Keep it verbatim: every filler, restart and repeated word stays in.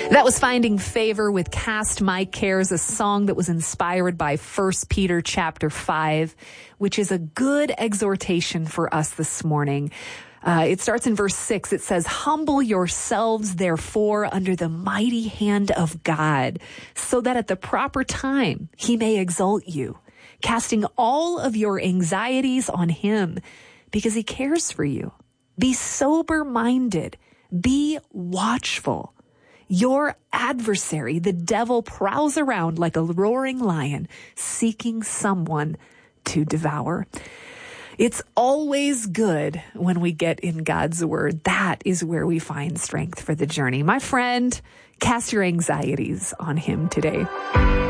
That was Finding Favor with Cast My Cares, a song that was inspired by First Peter chapter five, which is a good exhortation for us this morning. Uh, it starts in verse six. It says, "Humble yourselves, therefore, under the mighty hand of God, so that at the proper time he may exalt you, casting all of your anxieties on him, because he cares for you. Be sober-minded. Be watchful. Your adversary, the devil, prowls around like a roaring lion, seeking someone to devour." It's always good when we get in God's word. That is where we find strength for the journey. My friend, cast your anxieties on him today.